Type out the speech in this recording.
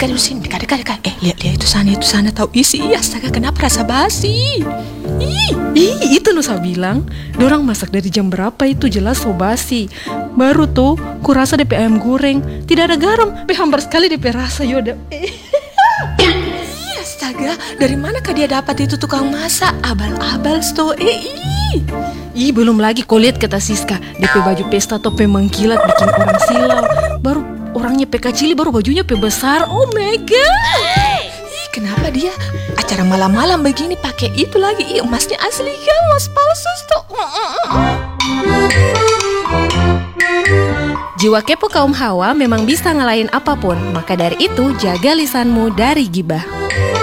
dekat dulu sini, dekat. Lihat itu sana tahu isi. Astaga, kenapa rasa basi? Itu loh saya bilang, dorang masak dari jam berapa itu jelas so basi. Baru tuh, kurasa DP ayam goreng tidak ada garam, hambar sekali DP rasa Yoda. Astaga, dari manakah dia dapat itu tukang masak? Abal-abal sto. Belum lagi kau lihat kata Siska, DP baju pesta tope mengkilat bikin orang silau. Baru orangnya pe kecil, baru bajunya pe besar. Oh my god. Kenapa dia acara malam-malam begini pakai itu lagi? Emasnya asli kan, emas palsu sto. Jiwa kepo kaum Hawa memang bisa ngalahin apapun. Maka dari itu, jaga lisanmu dari gibah.